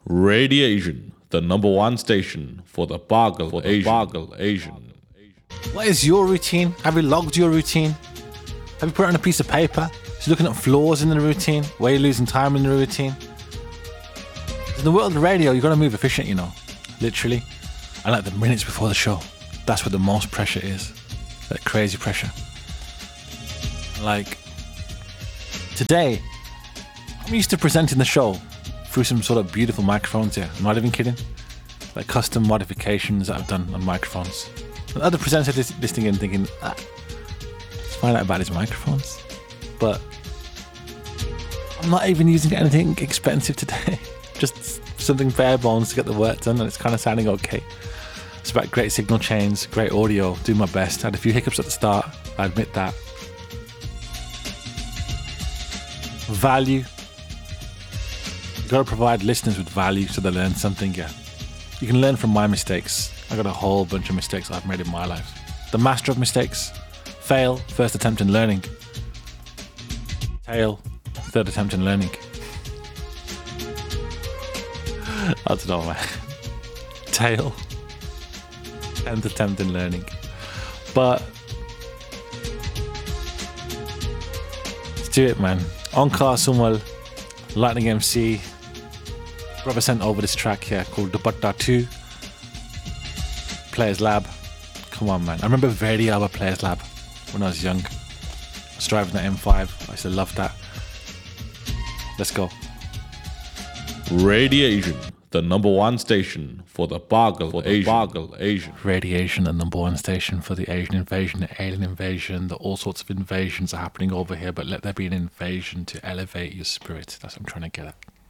Radiation, the number one station for the Bargle Asian. What is your routine? Have you logged your routine? Have you put it on a piece of paper? Just looking at flaws in the routine, where you're losing time in the routine. In the world of radio, you've got to move efficient, literally. And like the minutes before the show, that's where the most pressure is. That crazy pressure. Like, today, I'm used to presenting the show through some sort of beautiful microphones here. I'm not even kidding. Like custom modifications that I've done on microphones. And other presenters listening in thinking, let's find out about his microphones. But I'm not even using anything expensive today. Just something bare bones to get the work done, and it's kind of sounding okay. It's about great signal chains, great audio, do my best. I had a few hiccups at the start, I admit that. Value. You've got to provide listeners with value so they learn something, yeah. You can learn from my mistakes. I got a whole bunch of mistakes I've made in my life. The master of mistakes. Fail, first attempt in learning. Tail, third attempt in learning. I don't know, man. Tail, 10th attempt in learning. But let's do it, man. Onkar Sumal, Lightning MC. Brother sent over this track here called Dupatta 2. Players Lab. Come on, man. I remember very Alba Players Lab when I was young. I was driving the M5. I used to love that. Let's go. Radiation, the number one station for the Bargle Asian. Radiation, the number one station for the Asian invasion, the alien invasion, all sorts of invasions are happening over here, but let there be an invasion to elevate your spirit. That's what I'm trying to get at.